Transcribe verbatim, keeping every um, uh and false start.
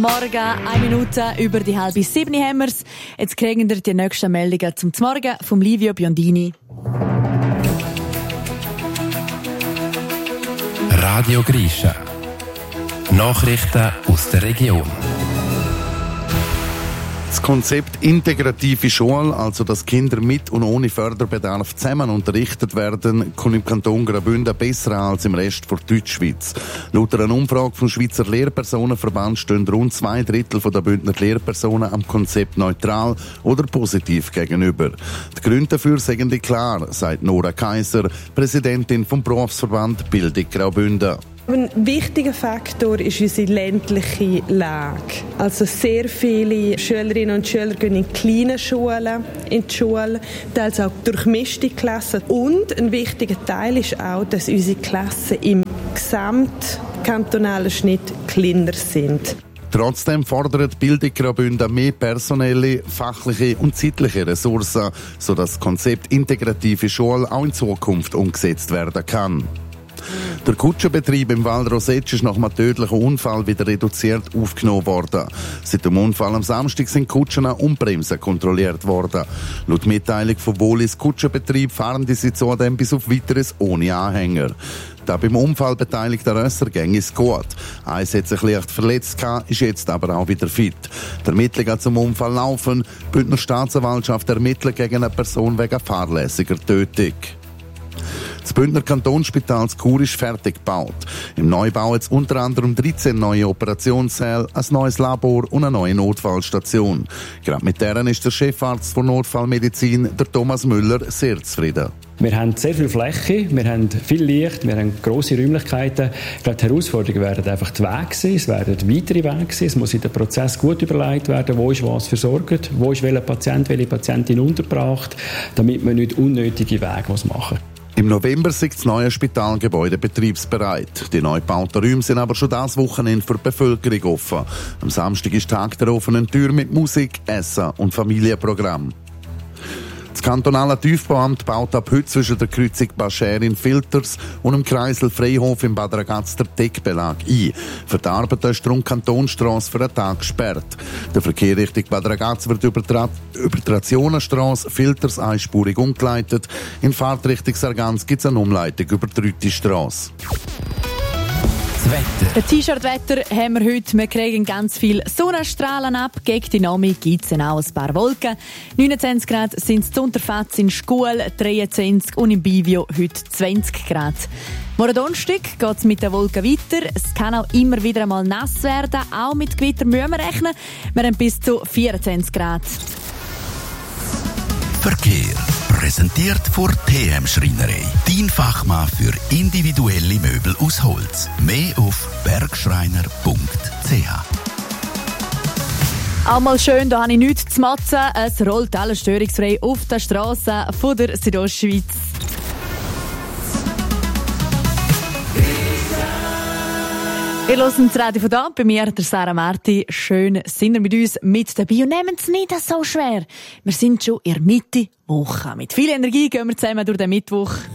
Morgen, eine Minute über die halbe sieben haben wir's. Jetzt kriegen wir die nächsten Meldungen zum Morgen vom Livio Biondini. Radio Grisha. Nachrichten aus der Region. Das Konzept integrative Schule, also dass Kinder mit und ohne Förderbedarf zusammen unterrichtet werden, kommt im Kanton Graubünden besser an als im Rest der Deutschschweiz. Laut einer Umfrage vom Schweizer Lehrpersonenverband stehen rund zwei Drittel der Bündner Lehrpersonen am Konzept neutral oder positiv gegenüber. Die Gründe dafür sind klar, sagt Nora Kaiser, Präsidentin vom Berufsverband Bildung Graubünden. Ein wichtiger Faktor ist unsere ländliche Lage. Also sehr viele Schülerinnen und Schüler gehen in kleinen Schulen in die Schule, teils auch durchmischte Klassen. Und ein wichtiger Teil ist auch, dass unsere Klassen im gesamtkantonalen Schnitt kleiner sind. Trotzdem fordert Bildung Graubünden mehr personelle, fachliche und zeitliche Ressourcen, sodass das Konzept integrative Schule auch in Zukunft umgesetzt werden kann. Der Kutschenbetrieb im Val Rosette ist nach einem tödlichen Unfall wieder reduziert aufgenommen worden. Seit dem Unfall am Samstag sind Kutschen und Bremsen kontrolliert worden. Laut Mitteilung von Wohlis Kutschenbetrieb fahren diese zudem bis auf Weiteres ohne Anhänger. Der beim Unfall beteiligte Rösser ging es gut. Eins hat sich leicht verletzt gehabt, ist jetzt aber auch wieder fit. Die Ermittlungen zum Unfall laufen. Die Bündner Staatsanwaltschaft ermittelt gegen eine Person wegen fahrlässiger Tötung. Das Bündner Kantonsspital Chur ist fertig gebaut. Im Neubau hat es unter anderem dreizehn neue Operationssäle, ein neues Labor und eine neue Notfallstation. Gerade mit deren ist der Chefarzt von Notfallmedizin, der Thomas Müller, sehr zufrieden. Wir haben sehr viel Fläche, wir haben viel Licht, wir haben grosse Räumlichkeiten. Ich glaube, die Herausforderungen werden einfach die Wege sein, es werden weitere Wege sein. Es muss in den Prozess gut überlegt werden, wo ist was versorgt, wo ist welcher Patient, welche Patientin untergebracht, damit man nicht unnötige Wege machen muss. Im November sind das neue Spitalgebäude betriebsbereit. Die neu gebauten Räume sind aber schon das Wochenende für die Bevölkerung offen. Am Samstag ist Tag der offenen Tür mit Musik, Essen und Familienprogramm. Das kantonale Tiefbauamt baut ab heute zwischen der Kreuzung Baschär in Filters und dem Kreisel Freihof in Bad Ragaz der Deckbelag ein. Für die Arbeit ist die Kantonstrasse für einen Tag gesperrt. Der Verkehr Richtung Bad Ragaz wird über die, über die Rationenstrasse Filters einspurig umgeleitet. In Fahrtrichtung Sargans gibt es eine Umleitung über die Rütistrasse. Wetter. Ein T-Shirt-Wetter haben wir heute. Wir kriegen ganz viele Sonnenstrahlen ab. Gegen die Nami gibt es auch ein paar Wolken. neunundzwanzig Grad sind es zu Unterfatz in Schkuhl, dreiundzwanzig und im Bivio heute zwanzig Grad. Morgen Donnerstag geht es mit den Wolken weiter. Es kann auch immer wieder einmal nass werden. Auch mit Gewitter müssen wir rechnen. Wir haben bis zu vierundzwanzig Grad. Verkehr. Präsentiert von T M Schreinerei. Dein Fachmann für individuelle Möbel aus Holz. Mehr auf bergschreiner punkt c h. Auch mal schön, da habe ich nichts zu motzen. Es rollt alles störungsfrei auf der Strasse von der Südostschweiz. Wir hören das Radio von da, bei mir, der Sarah Marti. Schön sind ihr mit uns mit dabei und nehmen es nicht so schwer. Wir sind schon in der Mitte Woche. Mit viel Energie gehen wir zusammen durch den Mittwoch.